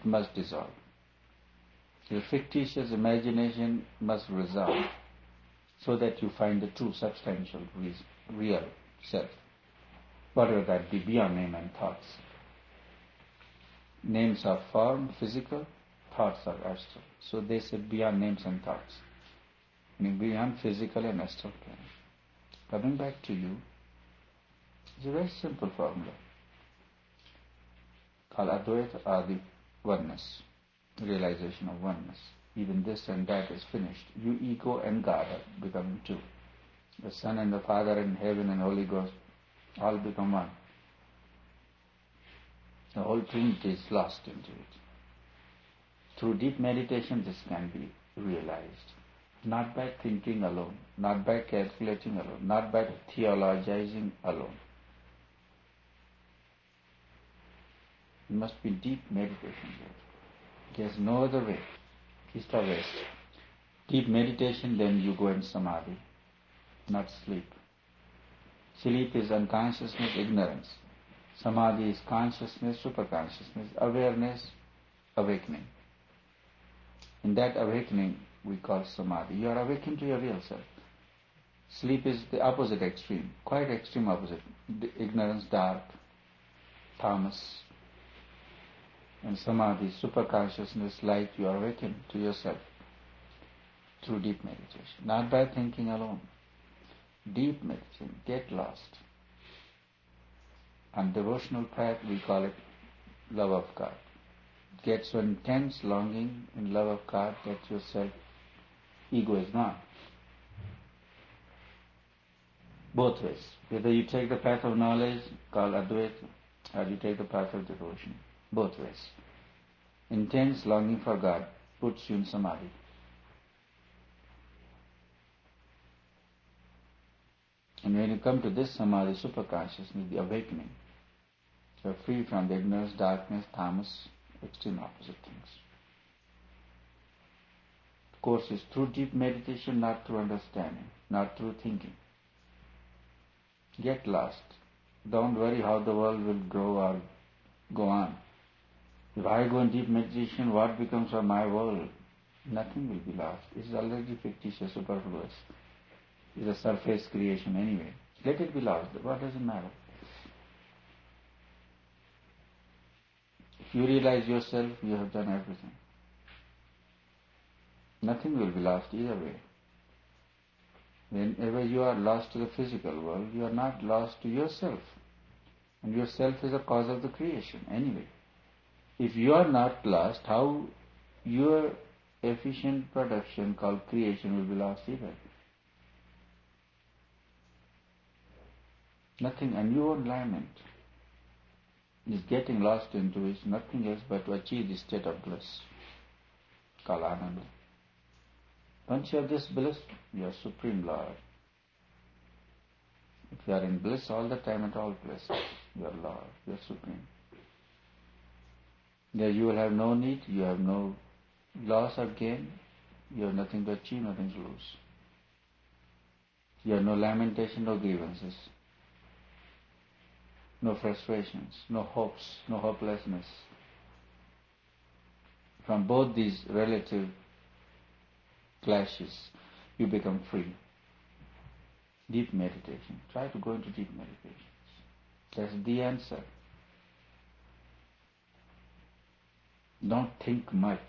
must dissolve. Your fictitious imagination must resolve so that you find the true substantial real self, whatever that be, beyond name and thoughts. Names are form, physical, thoughts are astral. So they said beyond names and thoughts, meaning beyond physical and astral plane. Coming back to you, it's a very simple formula called Advaita Adi oneness, realization of oneness. Even this and that is finished. You, ego, and God are becoming two. The Son and the Father and heaven and Holy Ghost all become one. The whole Trinity is lost into it. Through deep meditation, this can be realized. Not by thinking alone, not by calculating alone, not by theologizing alone. It must be deep meditation here. There's no other way, east or west. Deep meditation, then you go in samadhi, not sleep. Sleep is unconsciousness, ignorance. Samadhi is consciousness, superconsciousness, awareness, awakening. In that awakening, we call samadhi. You are awakened to your real self. Sleep is the opposite extreme, quite extreme opposite. Ignorance, dark, tamas. And samadhi, superconsciousness, light, you are awakened to yourself through deep meditation. Not by thinking alone. Deep meditation, get lost. On devotional path, we call it love of God. Get so intense longing in love of God that yourself, ego is gone. Both ways. Whether you take the path of knowledge, called Advaita, or you take the path of devotion. Both ways. Intense longing for God puts you in samadhi. And when you come to this samadhi, superconsciousness, the awakening, you are free from the ignorance, darkness, tamas, extreme opposite things. The course is through deep meditation, not through understanding, not through thinking. Get lost. Don't worry how the world will grow or go on. If I go in deep meditation, what becomes of my world? Nothing will be lost. It is already fictitious, superfluous. It is a surface creation anyway. Let it be lost. What does it matter? If you realize yourself, you have done everything. Nothing will be lost either way. Whenever you are lost to the physical world, you are not lost to yourself. And yourself is a cause of the creation anyway. If you are not lost, how your efficient production called creation will be lost either? Nothing, and you won't lament. Is getting lost into is nothing else but to achieve the state of bliss, called Ananda. Once you have this bliss, you are Supreme Lord. If you are in bliss all the time at all places, you are Lord, you are Supreme. There you will have no need, you have no loss or gain, you have nothing to achieve, nothing to lose. You have no lamentation, no grievances, no frustrations, no hopes, no hopelessness. From both these relative clashes, you become free. Deep meditation. Try to go into deep meditation. That's the answer. Don't think much.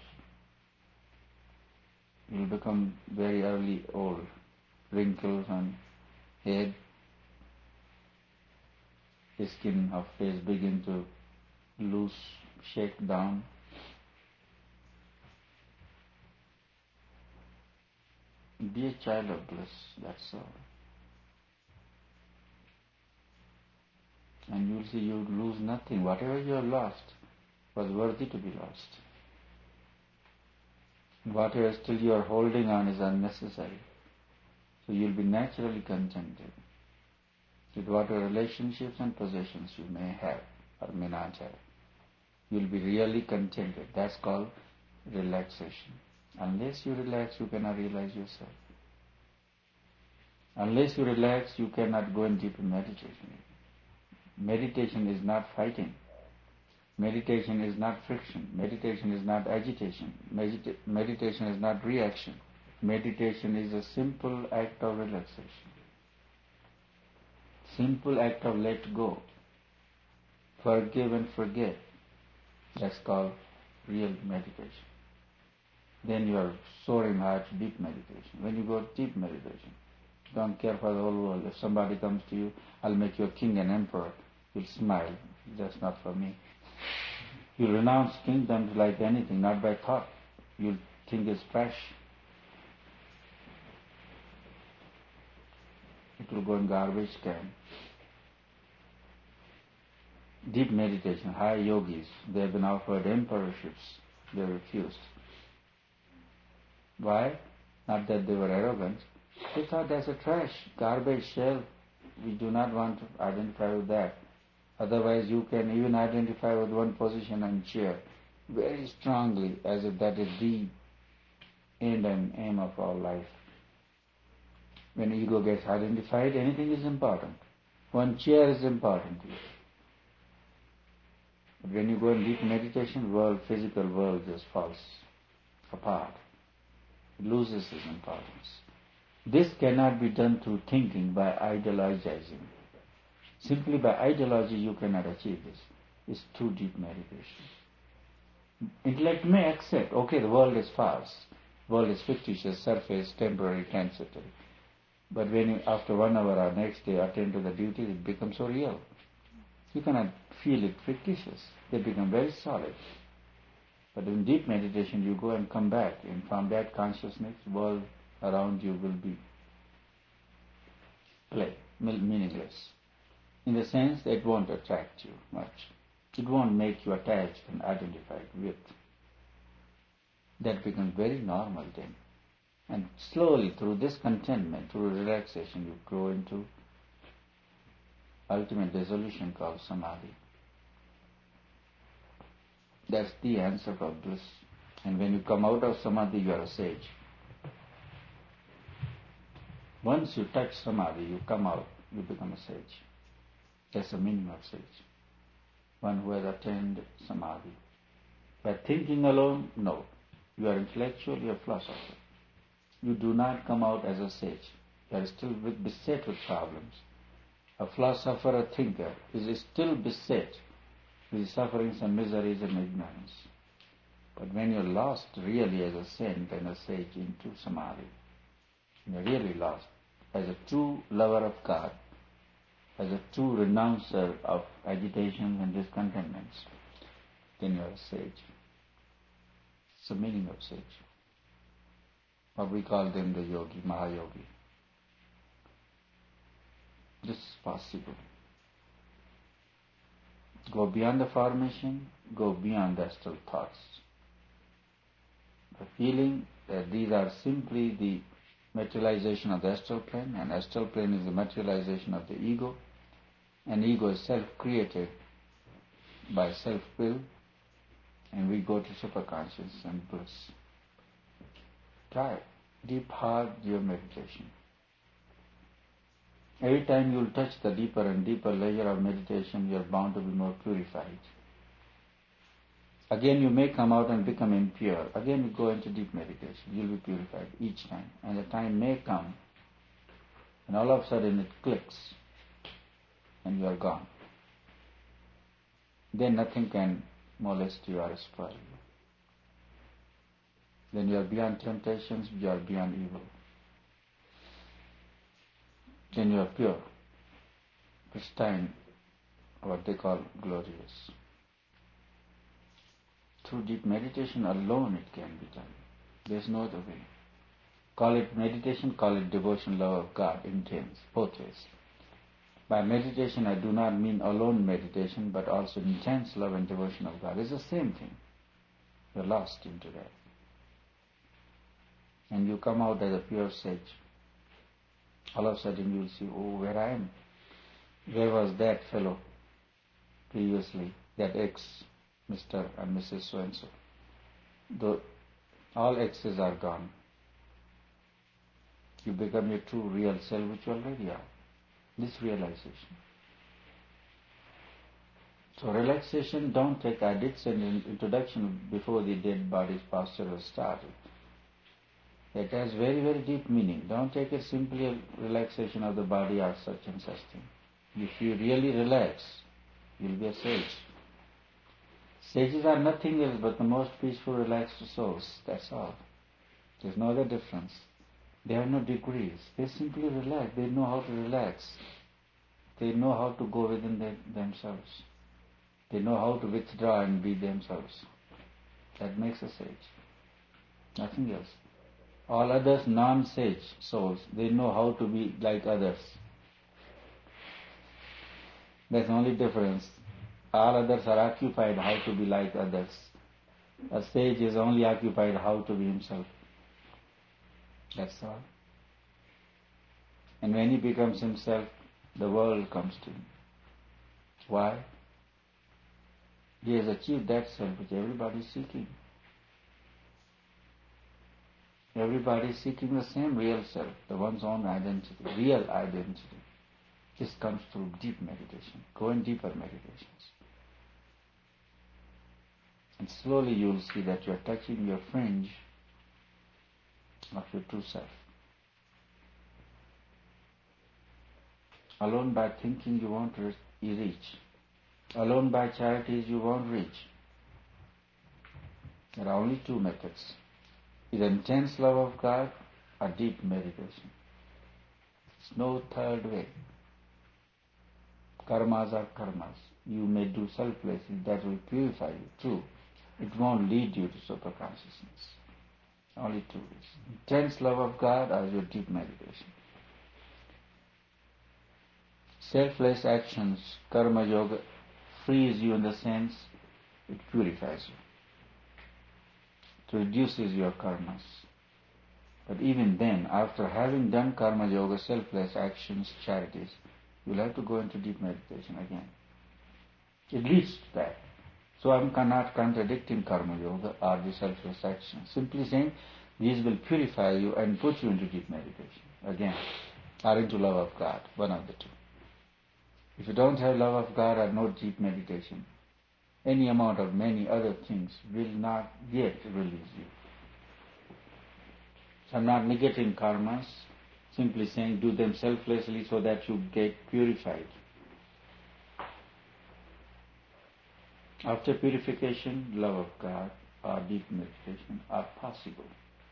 You'll become very early old. Wrinkles on head, the skin of face begin to loose, shake down. Be a child of bliss, that's all. And you'll see you lose nothing. Whatever you have lost was worthy to be lost. Whatever still you are holding on is unnecessary. So you'll be naturally contented with whatever relationships and possessions you may have or may not have. You'll be really contented. That's called relaxation. Unless you relax, you cannot realize yourself. Unless you relax, you cannot go in deep meditation. Meditation is not fighting. Meditation is not friction. Meditation is not agitation. Meditation is not reaction. Meditation is a simple act of relaxation. Simple act of let go. Forgive and forget. That's called real meditation. Then you are soaring high to deep meditation. When you go deep meditation, don't care for the whole world. If somebody comes to you, I'll make you a king and emperor, you'll smile. That's not for me. You renounce kingdoms like anything, not by thought. You'll think it's trash. It will go in garbage can. Deep meditation, high yogis, they have been offered emperorships. They refused. Why? Not that they were arrogant. They thought that's a trash, garbage shell. We do not want to identify with that. Otherwise you can even identify with one position and chair very strongly as if that is the end and aim of our life. When ego gets identified, anything is important. One chair is important to you. But when you go in deep meditation, physical world just falls apart. It loses its importance. This cannot be done through thinking by idealizing. Simply by ideology you cannot achieve this. It's too deep meditation. Intellect may accept, okay, the world is false. The world is fictitious, surface, temporary, transitory. But when you, after 1 hour or next day, attend to the duties, it becomes so real. You cannot feel it fictitious. They become very solid. But in deep meditation, you go and come back, and from that consciousness, the world around you will be meaningless. In the sense that it won't attract you much. It won't make you attached and identified with. That becomes very normal then. And slowly, through this contentment, through relaxation, you grow into ultimate dissolution called samadhi. That's the answer for bliss. And when you come out of samadhi, you are a sage. Once you touch samadhi, you come out, you become a sage. That's the meaning of sage. One who has attained samadhi. By thinking alone, no. You are intellectual, you are philosopher. You do not come out as a sage. You are still beset with problems. A philosopher, a thinker, is still beset with sufferings and miseries and ignorance. But when you are lost really as a saint and a sage into samadhi, you are really lost as a true lover of God, as a true renouncer of agitations and discontentments, then you are a sage. It's the meaning of sage. Or we call them the yogi, Mahayogi. This is possible. Go beyond the formation, go beyond the astral thoughts. The feeling that these are simply the materialization of the astral plane, and astral plane is the materialization of the ego, and ego is self-created by self-will, and we go to superconscious and bliss. Try deep, hard your meditation. Every time you will touch the deeper and deeper layer of meditation, you are bound to be more purified. Again you may come out and become impure. Again you go into deep meditation. You will be purified each time. And the time may come, and all of a sudden it clicks, and you are gone. Then nothing can molest you or spoil you. Then you are beyond temptations, you are beyond evil. Then you are pure, pristine, what they call glorious. Through deep meditation alone it can be done. There is no other way. Call it meditation, call it devotion, love of God, intense, both ways. By meditation I do not mean alone meditation, but also intense love and devotion of God. It's the same thing. You're lost into that. And you come out as a pure sage. All of a sudden you will see, oh, where I am. Where was that fellow previously, that ex, Mr. and Mrs. So-and-so. Though all exes are gone. You become your true real self, which you already are. This realization. So relaxation, don't take, I did send an introduction before the dead body's posture was started. It has very, very deep meaning. Don't take it simply a relaxation of the body or such and such thing. If you really relax, you'll be a sage. Sages are nothing else but the most peaceful, relaxed souls. That's all. There's no other difference. They have no degrees. They simply relax. They know how to relax. They know how to go within themselves. They know how to withdraw and be themselves. That makes a sage. Nothing else. All others, non-sage souls, they know how to be like others. That's the only difference. All others are occupied how to be like others. A sage is only occupied how to be himself. That's all. And when he becomes himself, the world comes to him. Why? He has achieved that self which everybody is seeking. Everybody is seeking the same real self, the one's own identity, real identity. This comes through deep meditation. Go in deeper meditations. And slowly you will see that you are touching your fringe of your true self. Alone by thinking you won't reach. Alone by charities you won't reach. There are only two methods. Either intense love of God or deep meditation. There's no third way. Karmas are karmas. You may do selflessly, that will purify you, true. It won't lead you to super consciousness. Only two ways. Intense love of God or your deep meditation. Selfless actions, karma yoga, frees you in the sense it purifies you. It reduces your karmas. But even then, after having done karma yoga, selfless actions, charities, you'll have to go into deep meditation again. It leads to that. So I'm not contradicting karma yoga or the selfless action. Simply saying these will purify you and put you into deep meditation again, or into love of God, one of the two. If you don't have love of God or no deep meditation, any amount of many other things will not yet release you. So I'm not negating karmas, simply saying do them selflessly so that you get purified. After purification, love of God or deep meditation are possible.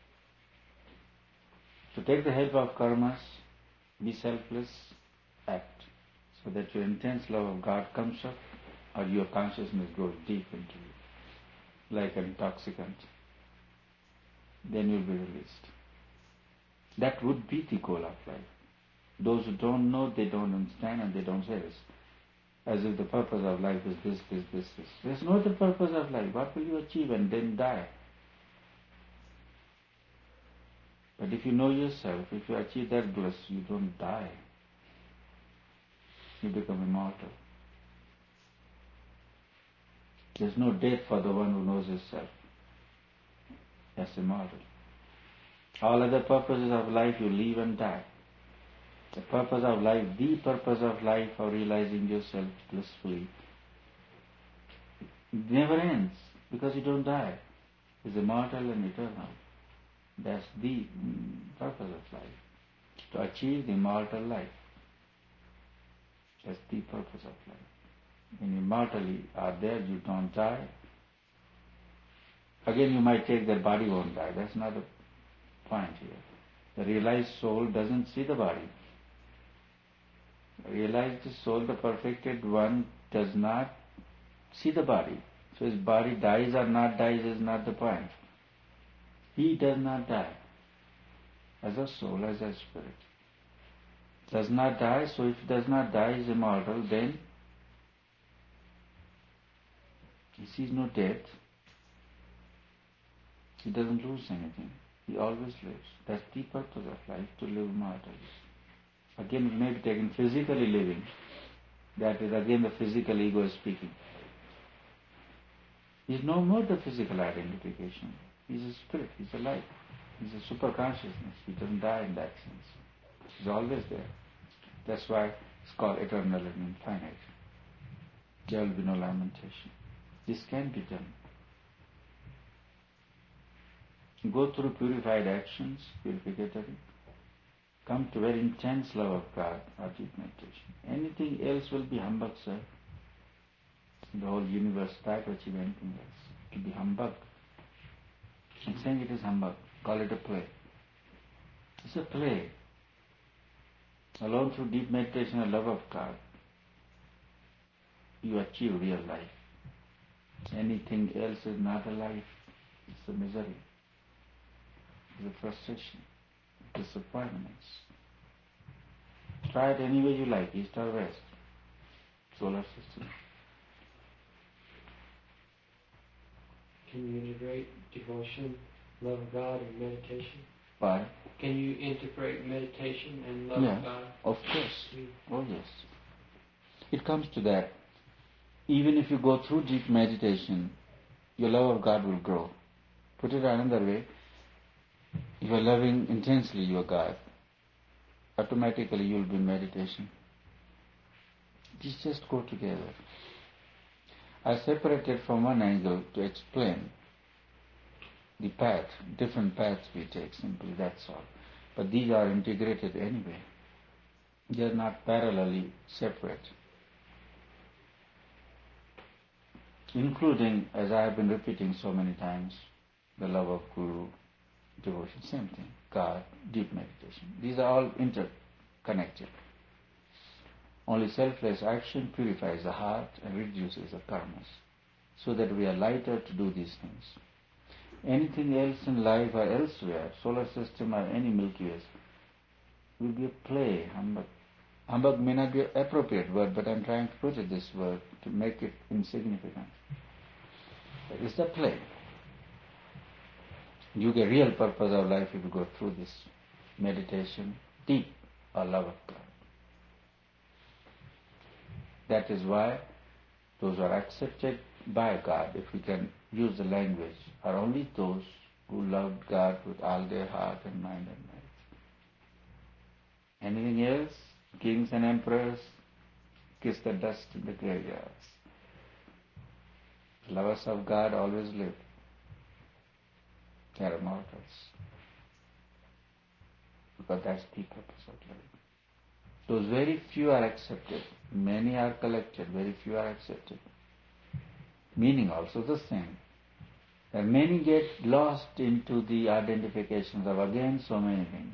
So take the help of karmas, be selfless, act, so that your intense love of God comes up or your consciousness goes deep into you, like an intoxicant. Then you'll be released. That would be the goal of life. Those who don't know, they don't understand and they don't say this. As if the purpose of life is this. There's no other purpose of life. What will you achieve and then die? But if you know yourself, if you achieve that bliss, you don't die. You become immortal. There's no death for the one who knows himself. That's immortal. All other purposes of life, you live and die. The purpose of life, the purpose of life of realizing yourself blissfully, it never ends because you don't die. It's immortal and eternal. That's the purpose of life. To achieve the immortal life. That's the purpose of life. When you immortally are there, you don't die. Again, you might take that body won't die. That's not the point here. The realized soul doesn't see the body. The realized soul, the perfected one, does not see the body. So his body dies or not dies is not the point. He does not die. As a soul, as a spirit. Does not die, so if he does not die, he is immortal, then he sees no death. He doesn't lose anything. He always lives. That's the purpose of life, to live immortally. Again, it may be taken physically living. That is again the physical ego is speaking. He is no more the physical identification. He is a spirit, he is a light. He is a super consciousness. He doesn't die in that sense. He is always there. That's why it's called eternal and infinite. there will be no lamentation. This can be done. Go through purified actions, purificatory, come to very intense love of God or deep meditation. Anything else will be humbug, sir. The whole universe try to achieve anything else. It will be humbug. I'm saying it is humbug. Call it a play. It's a play. Alone through deep meditation and love of God, you achieve real life. Anything else is not a life. It's a misery. It's a frustration. Disappointments. Try it any way you like, east or west. Solar system. Can you integrate devotion, love of God, and meditation? Why? Can you integrate meditation and love of God? Of course. Oh yes. It comes to that. Even if you go through deep meditation, your love of God will grow. Put it another way, if you are loving intensely your God, automatically you will be in meditation. These just go together. I separated from one angle to explain the path, different paths we take, simply, that's all. But these are integrated anyway. They are not parallelly separate. Including, as I have been repeating so many times, the love of Guru, devotion, same thing, God, deep meditation. These are all interconnected. Only selfless action purifies the heart and reduces the karmas, so that we are lighter to do these things. Anything else in life or elsewhere, solar system or any Milky Way, will be a play, humbug. Humbug may not be an appropriate word, but I'm trying to put it this word to make it insignificant. It's a play. You get real purpose of life if you go through this meditation, deep or love of God. That is why those who are accepted by God, if we can use the language, are only those who loved God with all their heart and mind and might. Anything else, kings and emperors, kiss the dust in the graveyards. Lovers of God always live. They are mortals. Because that's the purpose of living. Those very few are accepted. Many are collected, very few are accepted. Meaning also the same. And many get lost into the identifications of again so many things.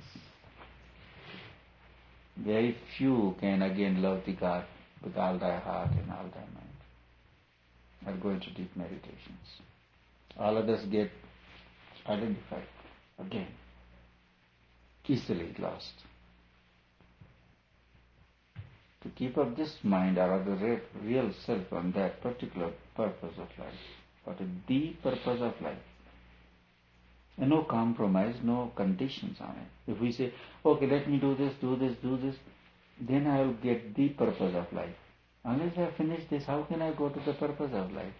Very few can again love the God with all thy heart and all thy mind. Or go into deep meditations. All others get identified again. Easily lost. To keep up this mind or the real self on that particular purpose of life, but the purpose of life. And no compromise, no conditions on it. If we say, okay, let me do this, then I will get the purpose of life. Unless I finish this, how can I go to the purpose of life?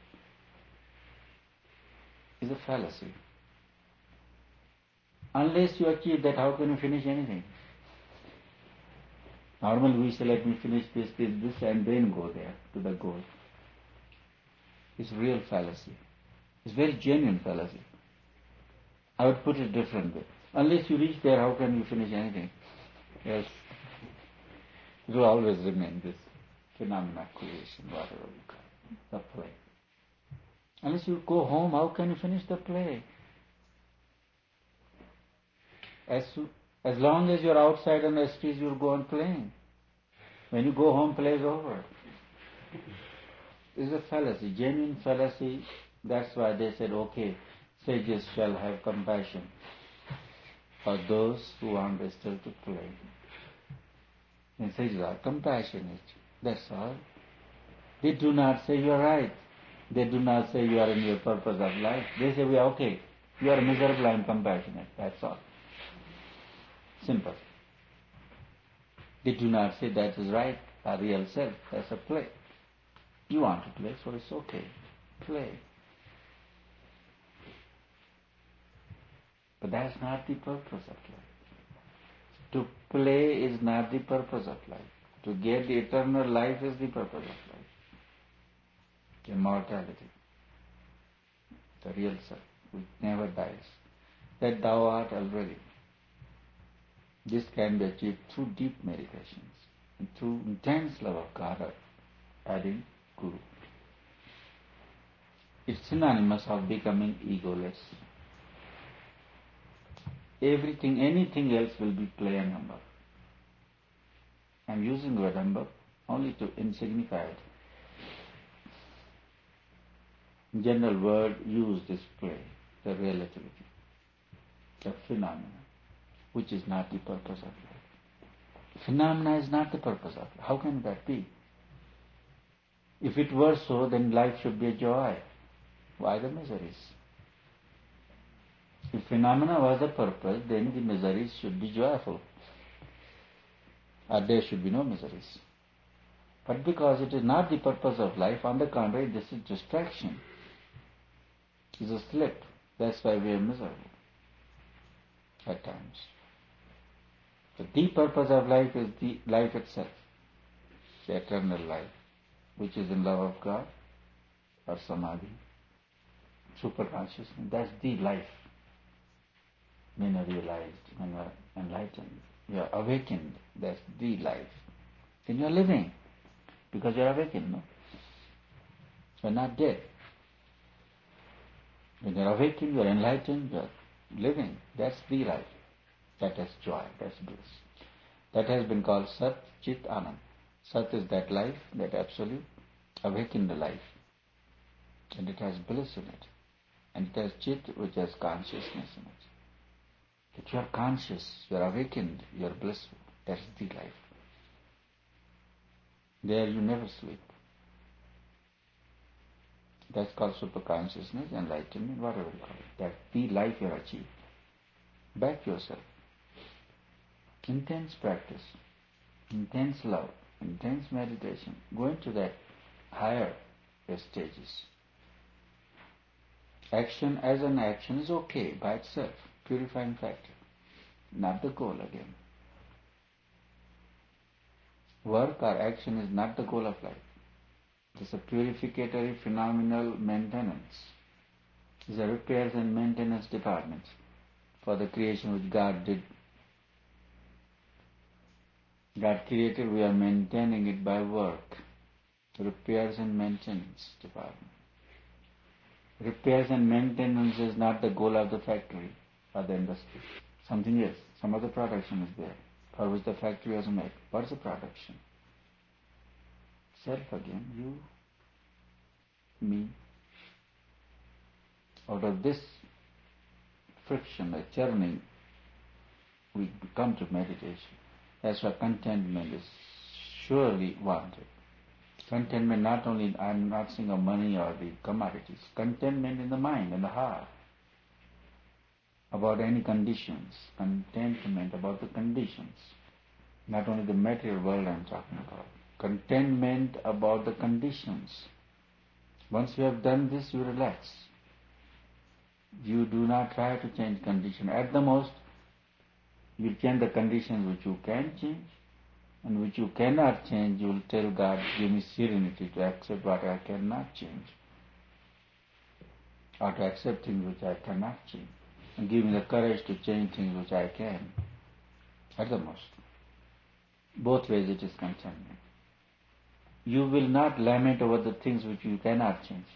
It's a fallacy. Unless you achieve that, how can you finish anything? Normally we say, let me finish this, and then go there to the goal. It's real fallacy. It's very genuine fallacy. I would put it different way. Unless you reach there, how can you finish anything? Yes. It will always remain this phenomena creation, whatever you call it, the play. Unless you go home, how can you finish the play? As long as you're outside on the streets, you'll go on playing. When you go home, play is over. It's a fallacy, genuine fallacy. That's why they said, okay, sages shall have compassion for those who want still to play. And sages are compassionate. That's all. They do not say you are right. They do not say you are in your purpose of life. They say we are okay. You are miserable and compassionate. That's all. Simple. They do not say that is right, a real self. That's a play. You want to play, so it's okay. Play. But that's not the purpose of life. To play is not the purpose of life. To get the eternal life is the purpose of life. immortality, the real self, which never dies, that thou art already. This can be achieved through deep meditations and through intense love of God, adding Guru. It's synonymous of becoming egoless. Everything, anything else will be play and number. I'm using the word number only to insignify it. In general word used is play, the relativity, the phenomena, which is not the purpose of life. Phenomena is not the purpose of life. How can that be? If it were so, then life should be a joy. Why the miseries? If phenomena was the purpose, then the miseries should be joyful. Or there should be no miseries. But because it is not the purpose of life, on the contrary, this is distraction. It's a slip. That's why we are miserable at times. The deep purpose of life is the life itself, the eternal life, which is in love of God or samadhi, super consciousness. That's the life. When you are realized, when you are enlightened, you are awakened. That's the life. Then you are living because you are awakened. No? You are not dead. When you are awakened, you are enlightened, you are living. That's the life. That is joy, that's bliss. That has been called Sat Chit Anand. Sat is that life, that absolute, awakened life. And it has bliss in it. And it has Chit, which has consciousness in it. That you are conscious, you are awakened, you are blissful. That's the life. There you never sleep. That's called superconsciousness, enlightenment, whatever you call it. That's the life you have achieved. Back yourself. Intense practice, intense love, intense meditation. Go into that higher stages. Action as an action is okay by itself, purifying factor, not the goal again. Work or action is not the goal of life. It is a purificatory phenomenal maintenance. It is a repairs and maintenance department for the creation which God did. God created, we are maintaining it by work. Repairs and maintenance department. Repairs and maintenance is not the goal of the factory or the industry. Something else, some other production is there for which the factory was made. What is the production? Self again, you, me. Out of this friction, a churning, we come to meditation. That's why contentment is surely wanted. Contentment not only, I'm not saying of money or the commodities, contentment in the mind and the heart, about any conditions, contentment about the conditions, not only the material world I'm talking about, contentment about the conditions. Once you have done this, you relax. You do not try to change condition. At the most, you change the conditions which you can change, and which you cannot change, you will tell God, give me serenity to accept what I cannot change, or to accept things which I cannot change, and give me the courage to change things which I can. At the most. Both ways it is contentment. You will not lament over the things which you cannot change.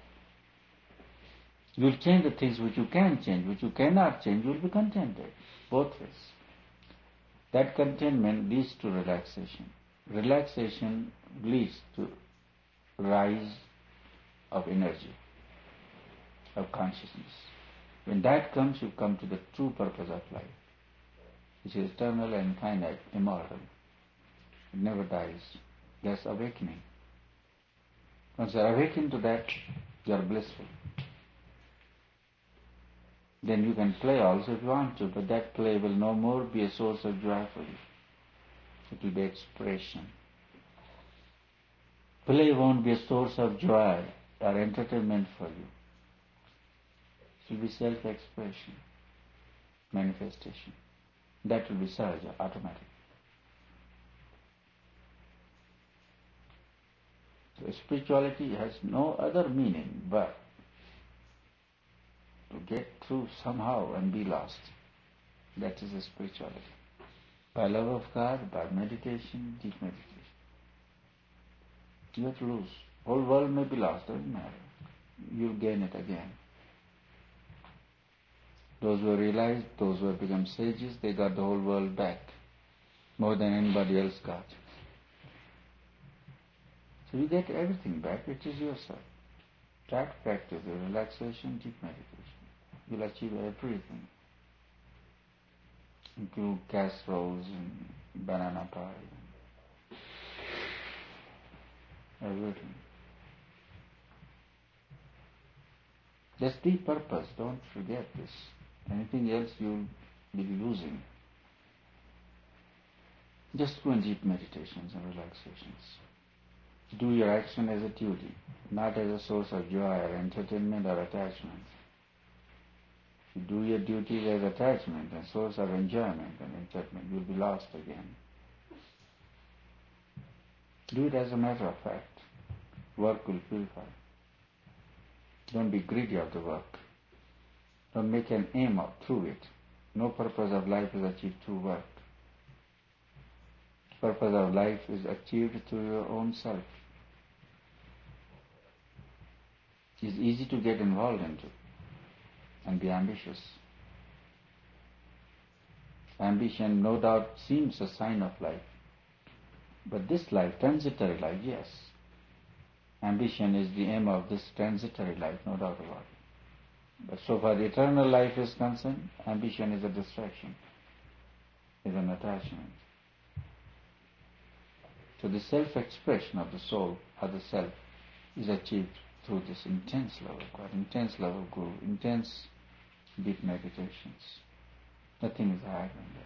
You will change the things which you can change, which you cannot change, you will be contented. Both ways. That contentment leads to relaxation. Relaxation leads to rise of energy, of consciousness. When that comes, you come to the true purpose of life, which is eternal and finite, immortal. It never dies. That's awakening. Once you are awakened to that, you are blissful. Then you can play also if you want to, but that play will no more be a source of joy for you. It will be expression. Play won't be a source of joy or entertainment for you. It will be self-expression, manifestation. That will be sahaja, automatic. So spirituality has no other meaning but to get through somehow and be lost. That is a spirituality. By love of God, by meditation, deep meditation. You have to lose. Whole world may be lost, doesn't matter. You'll gain it again. Those who realize, those who have become sages, they got the whole world back. More than anybody else got. So you get everything back, which is yourself. Try to practice the relaxation, deep meditation. You'll achieve everything. Include casseroles and banana pie. Everything. That's the purpose. Don't forget this. Anything else you'll be losing. Just go in deep meditations and relaxations. Do your action as a duty, not as a source of joy or entertainment or attachment. If you do your duties as attachment and source of enjoyment and entertainment, you'll be lost again. Do it as a matter of fact. Work will purify. Don't be greedy of the work. Don't make an aim through it. No purpose of life is achieved through work. The purpose of life is achieved through your own self. It's easy to get involved into and be ambitious. Ambition no doubt seems a sign of life. But this life, transitory life, yes. Ambition is the aim of this transitory life, no doubt about it. But so far the eternal life is concerned, ambition is a distraction, is an attachment. So the self-expression of the soul or the self is achieved through this intense love of God, intense love of Guru, intense deep meditations. Nothing is higher than that.